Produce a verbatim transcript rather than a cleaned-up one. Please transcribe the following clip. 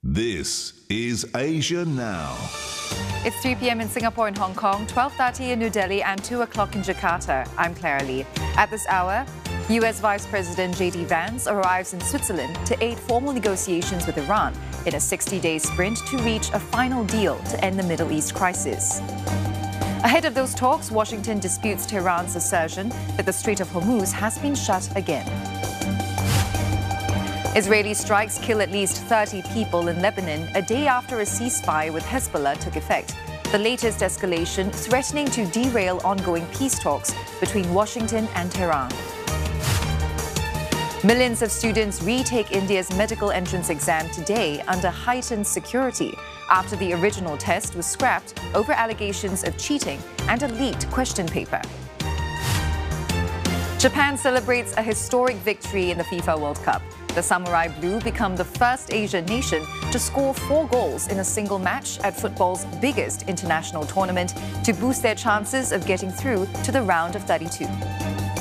This is Asia Now. It's three p m in Singapore and Hong Kong, twelve thirty in New Delhi and two o'clock in Jakarta. I'm Clara Lee. At this hour, U S Vice President J D Vance arrives in Switzerland to aid formal negotiations with Iran in a sixty-day sprint to reach a final deal to end the Middle East crisis. Ahead of those talks, Washington disputes Tehran's assertion that the Strait of Hormuz has been shut again. Israeli strikes kill at least thirty people in Lebanon a day after a ceasefire with Hezbollah took effect. The latest escalation threatening to derail ongoing peace talks between Washington and Tehran. Millions of students retake India's medical entrance exam today under heightened security after the original test was scrapped over allegations of cheating and a leaked question paper. Japan celebrates a historic victory in the FIFA World Cup. The Samurai Blue become the first Asian nation to score four goals in a single match at football's biggest international tournament to boost their chances of getting through to the round of thirty-two.